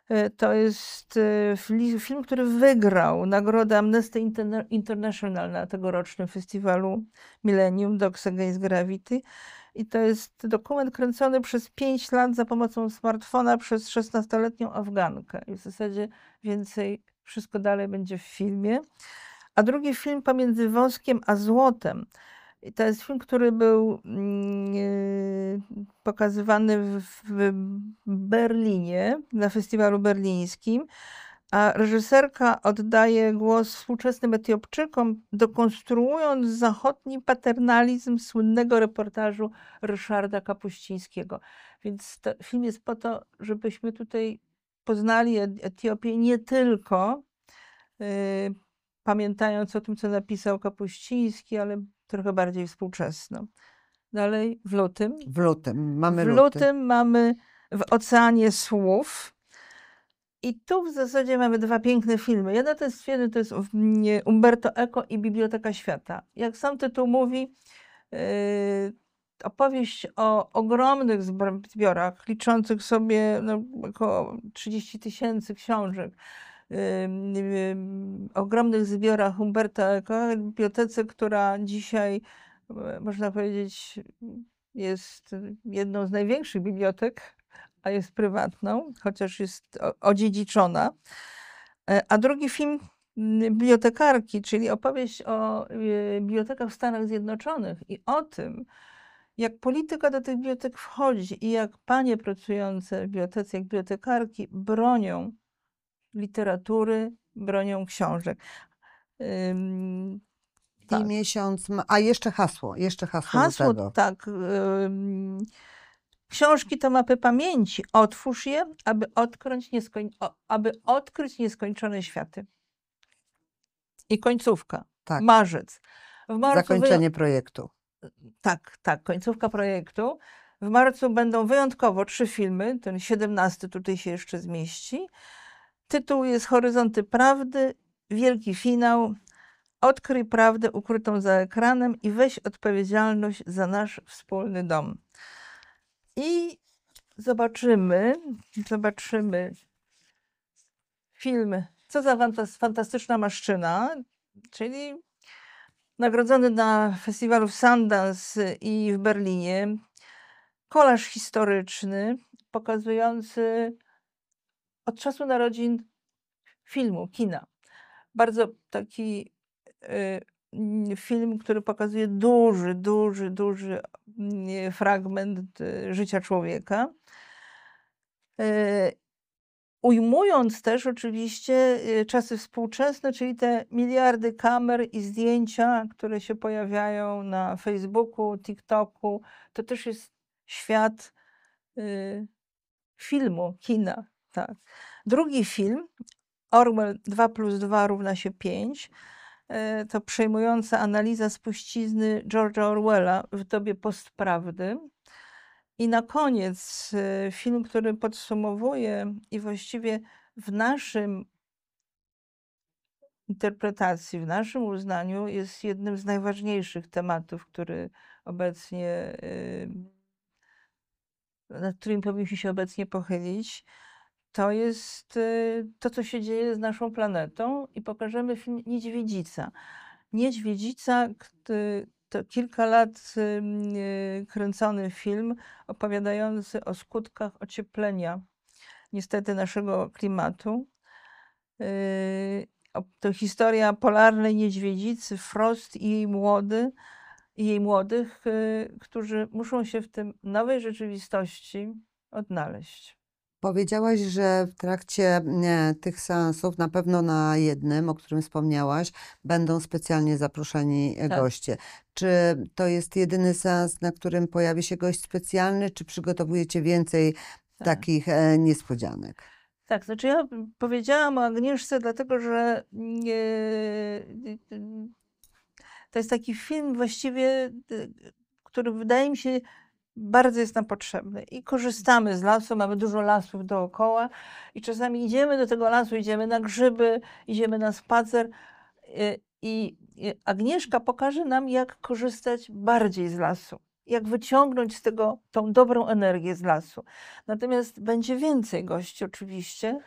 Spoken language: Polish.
To jest film, który wygrał nagrodę Amnesty International na tegorocznym festiwalu Millennium Dogs Against Gravity. I to jest dokument kręcony przez 5 lat za pomocą smartfona przez 16-letnią Afgankę. I w zasadzie więcej, wszystko dalej będzie w filmie. A drugi film Pomiędzy woskiem a złotem. I to jest film, który był pokazywany w Berlinie, na festiwalu berlińskim, a reżyserka oddaje głos współczesnym Etiopczykom, dekonstruując zachodni paternalizm słynnego reportażu Ryszarda Kapuścińskiego. Więc film jest po to, żebyśmy tutaj poznali Etiopię nie tylko pamiętając o tym, co napisał Kapuściński, ale trochę bardziej współczesno. Dalej, w lutym. W lutym, mamy W luty. lutym mamy W oceanie słów. I tu w zasadzie mamy dwa piękne filmy. Jeden to jest Umberto Eco i Biblioteka Świata. Jak sam tytuł mówi, opowieść o ogromnych zbiorach, liczących sobie około 30 000 książek, ogromnych zbiorach Umberto Eco, bibliotece, która dzisiaj, można powiedzieć, jest jedną z największych bibliotek, a jest prywatną, chociaż jest odziedziczona. A drugi film Bibliotekarki, czyli opowieść o bibliotekach w Stanach Zjednoczonych i o tym, jak polityka do tych bibliotek wchodzi i jak panie pracujące w bibliotece, jak bibliotekarki bronią literatury, bronią książek. I miesiąc, a jeszcze hasło Hasło, do tego. tak. Książki to mapy pamięci. Otwórz je, aby odkryć nieskończone światy. I końcówka. Tak. Marzec. W marcu Zakończenie projektu. Tak, końcówka projektu. W marcu będą wyjątkowo 3 filmy. Ten 17 tutaj się jeszcze zmieści. Tytuł jest Horyzonty Prawdy, wielki finał. Odkryj prawdę ukrytą za ekranem i weź odpowiedzialność za nasz wspólny dom. I zobaczymy film Co za fantastyczna maszczyna, czyli nagrodzony na festiwalu w Sundance i w Berlinie. Kolaż historyczny pokazujący od czasu narodzin filmu, kina. Bardzo taki film, który pokazuje duży fragment życia człowieka. Ujmując też oczywiście czasy współczesne, czyli te miliardy kamer i zdjęcia, które się pojawiają na Facebooku, TikToku. To też jest świat filmu, kina. Tak. Drugi film, Orwell 2+2 równa się 5, to przejmująca analiza spuścizny George'a Orwella w dobie postprawdy. I na koniec film, który podsumowuje i właściwie w naszym interpretacji, w naszym uznaniu jest jednym z najważniejszych tematów, który obecnie, nad którym powinniśmy się obecnie pochylić. To jest to, co się dzieje z naszą planetą i pokażemy film Niedźwiedzica. Niedźwiedzica to kilka lat kręcony film opowiadający o skutkach ocieplenia niestety naszego klimatu. To historia polarnej niedźwiedzicy Frost i jej młodych, którzy muszą się w tym nowej rzeczywistości odnaleźć. Powiedziałaś, że w trakcie tych seansów, na pewno na jednym, o którym wspomniałaś, będą specjalnie zaproszeni goście. Czy to jest jedyny seans, na którym pojawi się gość specjalny, czy przygotowujecie więcej takich niespodzianek? Tak, znaczy ja powiedziałam o Agnieszce, dlatego że to jest taki film właściwie, który wydaje mi się bardzo jest nam potrzebny. I korzystamy z lasu, mamy dużo lasów dookoła i czasami idziemy do tego lasu, idziemy na grzyby, idziemy na spacer i Agnieszka pokaże nam, jak korzystać bardziej z lasu. Jak wyciągnąć z tego tą dobrą energię z lasu. Natomiast będzie więcej gości oczywiście.